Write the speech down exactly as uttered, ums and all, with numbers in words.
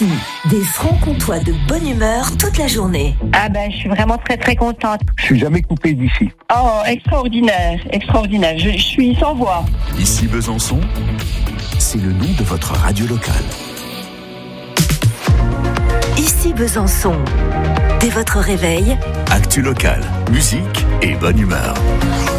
Ici, des francs-comtois de bonne humeur toute la journée. Ah ben, je suis vraiment très très contente. Je suis jamais coupé d'ici. Oh, extraordinaire, extraordinaire. Je, je suis sans voix. Ici Besançon, c'est le nom de votre radio locale. Ici Besançon. Dès votre réveil, Actu locale, musique et bonne humeur.